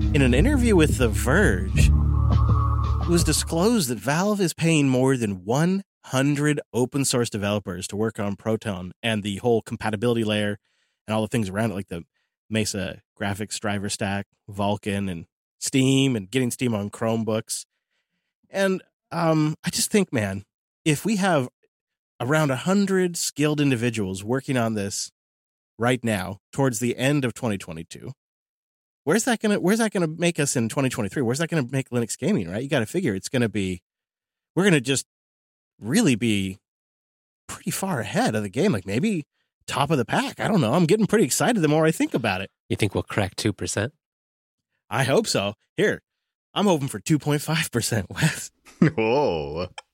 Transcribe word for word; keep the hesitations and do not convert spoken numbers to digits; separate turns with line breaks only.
In an interview with The Verge, it was disclosed that Valve is paying more than one hundred open source developers to work on Proton and the whole compatibility layer and all the things around it, like the Mesa graphics driver stack, Vulkan, and Steam, and getting Steam on Chromebooks. And um, I just think, man, if we have around one hundred skilled individuals working on this right now towards the end of twenty twenty-two, where's that gonna where's that gonna make us in twenty twenty-three? Where's that gonna make Linux gaming, right? You got to figure it's gonna be, we're gonna just really be pretty far ahead of the game, like maybe top of the pack. I don't know. I'm getting pretty excited the more I think about it.
You think we'll crack two percent?
I hope so. Here, I'm hoping for two point five percent, Wes.
Oh.